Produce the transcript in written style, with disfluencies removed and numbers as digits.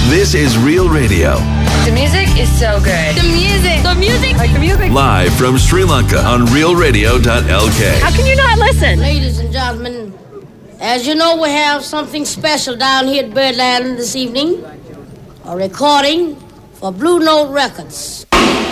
This is Real Radio. The music is so good. The music. Like the music. Live from Sri Lanka on realradio.lk. How can you not listen? Ladies and gentlemen, as you know, we have something special down here at Birdland this evening. A recording for Blue Note Records.